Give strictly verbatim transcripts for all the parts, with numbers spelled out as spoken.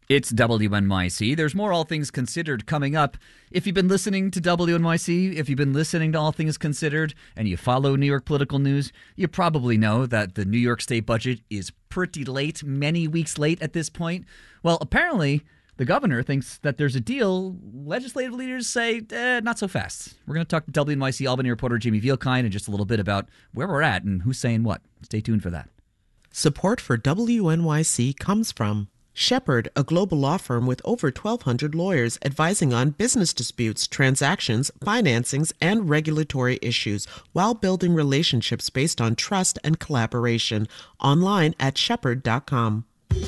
It's W N Y C. There's more All Things Considered coming up. If you've been listening to W N Y C, if you've been listening to All Things Considered, and you follow New York political news, you probably know that the New York State budget is pretty late, many weeks late at this point. Well, apparently, the governor thinks that there's a deal. Legislative leaders say, eh, not so fast. We're going to talk to W N Y C Albany reporter Jamie Vielkind in just a little bit about where we're at and who's saying what. Stay tuned for that. Support for W N Y C comes from Shepherd, a global law firm with over twelve hundred lawyers advising on business disputes, transactions, financings, and regulatory issues while building relationships based on trust and collaboration. Online at shepherd dot com.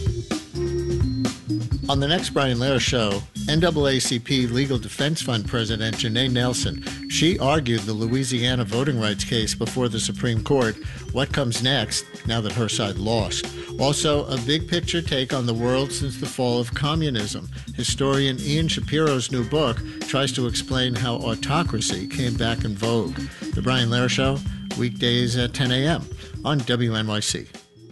On the next Brian Lehrer Show, N double A C P Legal Defense Fund President Janae Nelson. She argued the Louisiana voting rights case before the Supreme Court. What comes next now that her side lost? Also, a big picture take on the world since the fall of communism. Historian Ian Shapiro's new book tries to explain how autocracy came back in vogue. The Brian Lehrer Show, weekdays at ten a.m. on W N Y C.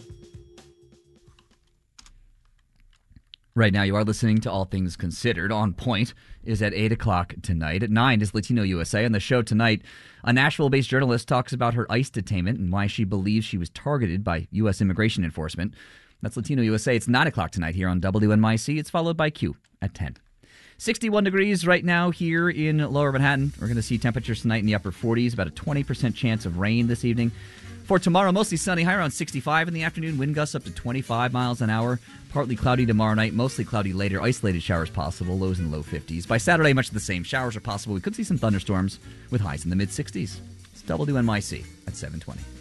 Right now, you are listening to All Things Considered. On Point is at eight o'clock tonight. At nine is Latino U S A. On the show tonight, a Nashville-based journalist talks about her ICE detainment and why she believes she was targeted by U S immigration enforcement. That's Latino U S A. It's nine o'clock tonight here on W N Y C. It's followed by Q at ten. sixty-one degrees right now here in Lower Manhattan. We're going to see temperatures tonight in the upper forties, about a twenty percent chance of rain this evening. For tomorrow, mostly sunny, high around sixty-five in the afternoon, wind gusts up to twenty-five miles an hour. Partly cloudy tomorrow night, mostly cloudy later, isolated showers possible, lows in the low fifties. By Saturday, much the same. Showers are possible. We could see some thunderstorms with highs in the mid-sixties. It's W N Y C at seven twenty.